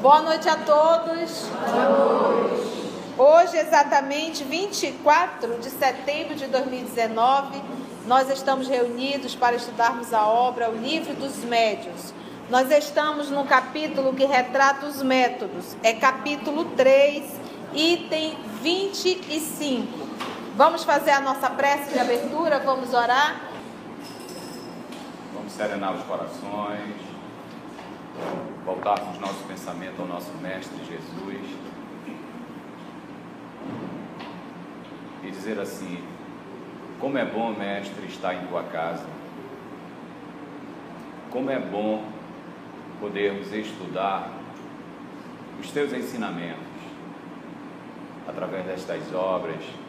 Boa noite a todos. Boa noite. Hoje, exatamente 24 de setembro de 2019, nós estamos reunidos para estudarmos a obra O Livro dos Médiuns. Nós estamos no capítulo que retrata os métodos. É capítulo 3, item 25. Vamos fazer a nossa prece de abertura, vamos orar. Vamos serenar os corações, voltarmos nosso pensamento ao nosso Mestre Jesus e dizer assim: como é bom, Mestre, estar em tua casa, como é bom podermos estudar os teus ensinamentos através destas obras